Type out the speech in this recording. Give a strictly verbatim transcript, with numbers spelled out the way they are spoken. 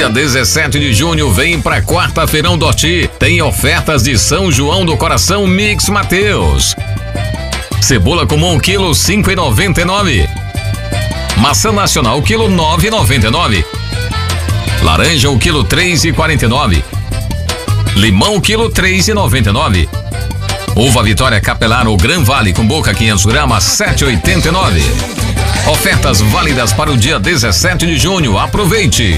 dia dezessete de junho, vem pra Quarta-feirão do Horti. Tem ofertas de São João do Coração Mix Mateus. Cebola comum, quilo cinco e noventa e nove. Maçã nacional, quilo nove e noventa e nove. Laranja, o quilo três e quarenta e nove. Limão, quilo três e noventa e nove. Uva Vitória Capelar ou Gran Vale com boca quinhentos gramas, sete e oitenta e nove. Ofertas válidas para o dia dezessete de junho. Aproveite!